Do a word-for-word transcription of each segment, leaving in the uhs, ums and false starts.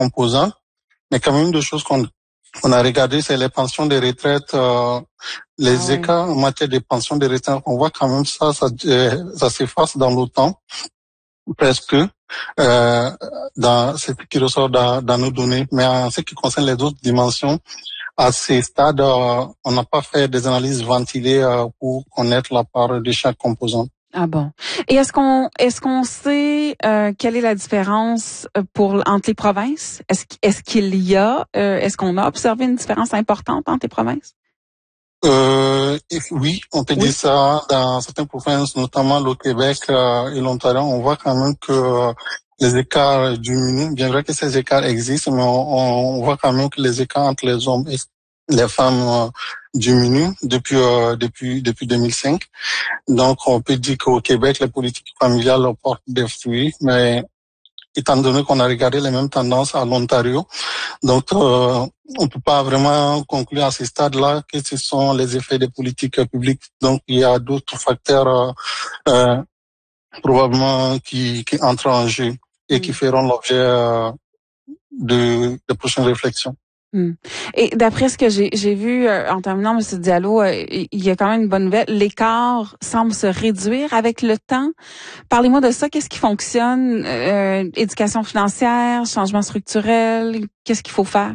composantes. Mais quand même, deux choses qu'on on a regardé, c'est les pensions de retraite, euh, les ah, écarts oui. en matière de pensions de retraite. On voit quand même ça, ça, euh, ça s'efface dans le temps, presque, euh, dans ce qui ressort dans, dans nos données. Mais en ce qui concerne les autres dimensions, à ces stades, euh, on n'a pas fait des analyses ventilées euh, pour connaître la part de chaque composante. Ah bon. Et est-ce qu'on est-ce qu'on sait euh, quelle est la différence pour entre les provinces? Est-ce est-ce qu'il y a euh, est-ce qu'on a observé une différence importante entre les provinces? Euh, oui, on peut oui. dire ça dans certaines provinces, notamment le Québec euh, et l'Ontario. On voit quand même que euh, les écarts diminuent. Bien vrai que ces écarts existent, mais on, on voit quand même que les écarts entre les hommes et les femmes euh, diminuent depuis euh, depuis depuis deux mille cinq. Donc, on peut dire qu'au Québec, les politiques familiales portent des fruits, mais étant donné qu'on a regardé les mêmes tendances à l'Ontario, donc euh, on peut pas vraiment conclure à ce stade-là que ce sont les effets des politiques publiques. Donc, il y a d'autres facteurs euh, euh, probablement qui, qui entrent en jeu et qui feront l'objet euh, de, de prochaines réflexions. Hmm. Et d'après ce que j'ai, j'ai vu euh, en terminant, M. Diallo, euh, il y a quand même une bonne nouvelle. L'écart semble se réduire avec le temps. Parlez-moi de ça. Qu'est-ce qui fonctionne? Euh, éducation financière, changement structurel, qu'est-ce qu'il faut faire?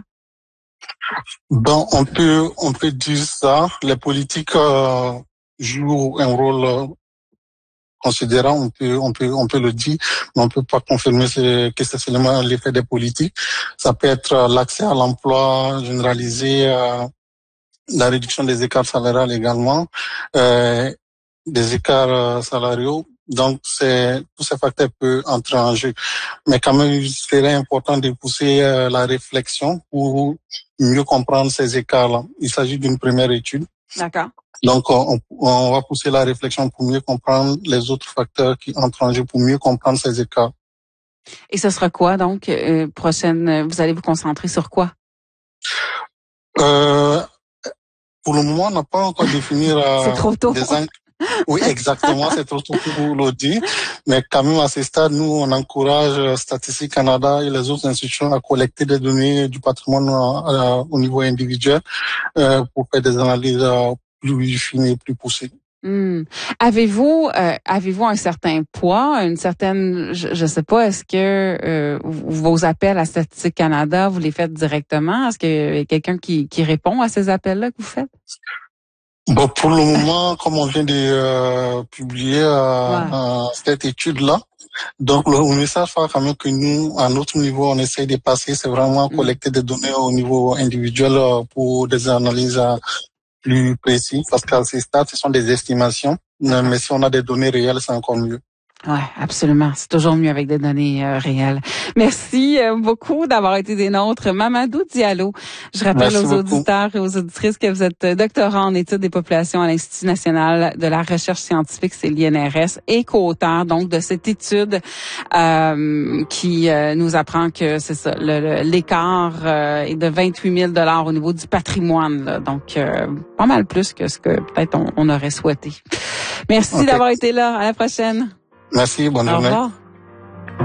Bon, on peut on peut dire ça. Les politiques euh, jouent un rôle euh, considérant, on peut, on peut, on peut le dire, mais on peut pas confirmer ce, que c'est seulement l'effet des politiques. Ça peut être l'accès à l'emploi généralisé, euh, la réduction des écarts salariales également, euh, des écarts euh, salariaux. Donc, c'est, tous ces facteurs peuvent entrer en jeu. Mais quand même, il serait important de pousser euh, la réflexion pour mieux comprendre ces écarts-là. Il s'agit d'une première étude. D'accord. Donc, on, on va pousser la réflexion pour mieux comprendre les autres facteurs qui entrent en jeu, pour mieux comprendre ces écarts. Et ce sera quoi, donc, euh, prochaine, vous allez vous concentrer sur quoi? Euh, pour le moment, on n'a pas encore défini euh, c'est trop tôt. des angles. Oui, exactement, c'est trop tôt pour le dire. Mais quand même, à ce stade, nous, on encourage Statistique Canada et les autres institutions à collecter des données du patrimoine euh, au niveau individuel euh, pour faire des analyses euh, plus fines et plus poussées. Hmm. Avez-vous euh, avez-vous un certain poids, une certaine, je, je sais pas, est-ce que euh, vos appels à Statistique Canada, vous les faites directement? Est-ce qu'il y a quelqu'un qui, qui répond à ces appels-là que vous faites? Bon, pour le moment, comme on vient de euh, publier euh, ouais. euh, cette étude-là, donc le message fort quand même que nous, à notre niveau, on essaie de passer, c'est vraiment collecter mm. des données au niveau individuel pour des analyses plus précises, parce qu'à ces stades, ce sont des estimations, okay. mais si on a des données réelles, c'est encore mieux. Ouais, absolument. C'est toujours mieux avec des données euh, réelles. Merci euh, beaucoup d'avoir été des nôtres. Mamadou Diallo. Je rappelle Merci aux beaucoup. auditeurs et aux auditrices que vous êtes doctorant en études des populations à l'Institut national de la recherche scientifique, c'est l'I N R S, et co-auteur donc de cette étude euh, qui euh, nous apprend que c'est ça, le, le, l'écart euh, est de vingt-huit mille dollars au niveau du patrimoine. Là. Donc, euh, pas mal plus que ce que peut-être on, on aurait souhaité. Merci okay. d'avoir été là. À la prochaine. Merci, bonne Au journée. revoir.